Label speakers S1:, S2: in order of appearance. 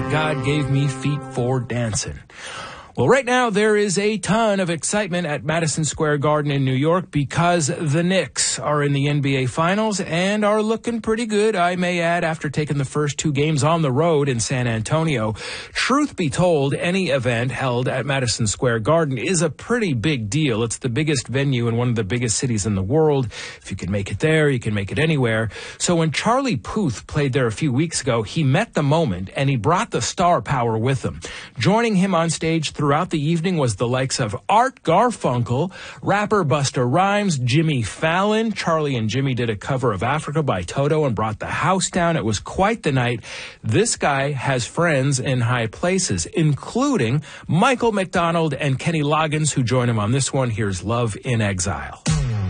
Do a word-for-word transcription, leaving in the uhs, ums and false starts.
S1: God gave me feet for dancing. Well, right now there is a ton of excitement at Madison Square Garden in New York because the Knicks are in the N B A Finals and are looking pretty good, I may add, after taking the first two games on the road in San Antonio. Truth be told, any event held at Madison Square Garden is a pretty big deal. It's the biggest venue in one of the biggest cities in the world. If you can make it there, you can make it anywhere. So when Charlie Puth played there a few weeks ago, he met the moment and he brought the star power with him. Joining him on stage through Throughout the evening was the likes of Art Garfunkel, rapper Busta Rhymes, Jimmy Fallon. Charlie and Jimmy did a cover of Africa by Toto and brought the house down. It was quite the night. This guy has friends in high places, including Michael McDonald and Kenny Loggins, who join him on this one. Here's Love in Exile.